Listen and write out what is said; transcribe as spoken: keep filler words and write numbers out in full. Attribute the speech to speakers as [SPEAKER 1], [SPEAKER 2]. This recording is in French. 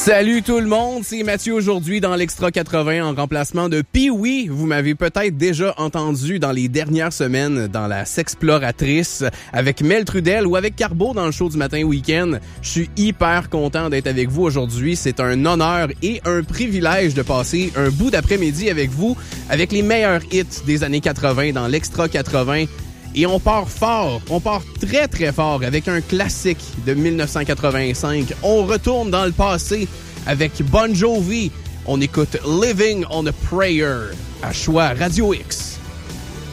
[SPEAKER 1] Salut tout le monde, c'est Mathieu aujourd'hui dans l'Extra quatre-vingts en remplacement de Pee-Wee. Vous m'avez peut-être déjà entendu dans les dernières semaines dans la Sexploratrice avec Mel Trudel ou avec Carbo dans le show du matin week-end. Je suis hyper content d'être avec vous aujourd'hui. C'est un honneur et un privilège de passer un bout d'après-midi avec vous avec les meilleurs hits des années quatre-vingts dans l'Extra quatre-vingts. Et on part fort, on part très très fort avec un classique de dix-neuf cent quatre-vingt-cinq. On retourne dans le passé avec Bon Jovi. On écoute Living on a Prayer à Choix Radio X.